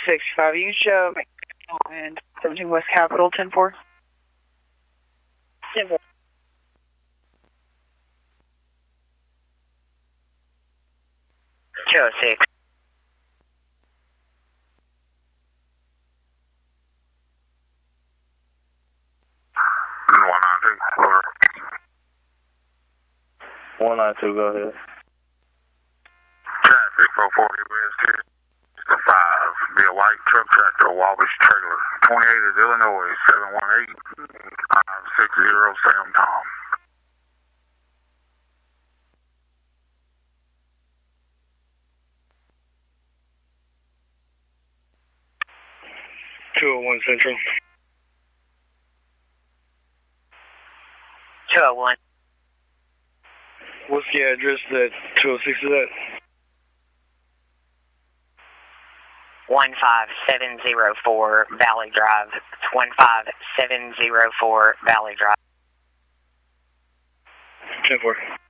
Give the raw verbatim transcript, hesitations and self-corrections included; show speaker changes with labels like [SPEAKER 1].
[SPEAKER 1] sixty-five. You show and seventeen West Capitol, ten four. ten four.
[SPEAKER 2] two oh six.
[SPEAKER 3] one nine two, over.
[SPEAKER 4] one nine two, go ahead.
[SPEAKER 3] Traffic four forty West here. five, be a white truck tractor, Wabash trailer. twenty-eight is Illinois, seven one eight, five six zero, Sam Tom.
[SPEAKER 4] two oh one Central.
[SPEAKER 2] two oh one.
[SPEAKER 4] What's the address that two oh six is at?
[SPEAKER 2] one five seven zero four Valley Drive. one five seven zero four Valley Drive.
[SPEAKER 4] ten four.